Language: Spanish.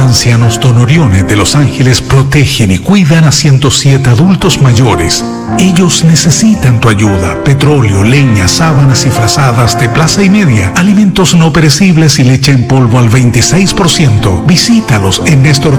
Ancianos Don Orione de Los Ángeles protegen y cuidan a 107 adultos mayores. Ellos necesitan tu ayuda. Petróleo, leña, sábanas y frazadas de Plaza y Media, alimentos no perecibles y leche en polvo al 26%. Visítalos en Néstor